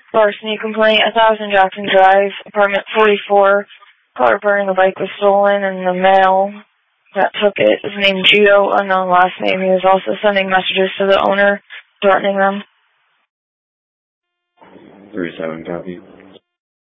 Larceny complaint, 1000 Jackson Drive, apartment 44. Caller reporting the bike was stolen, and the male that took it is named Gio, unknown last name. He was also sending messages to the owner, threatening them. 37, copy.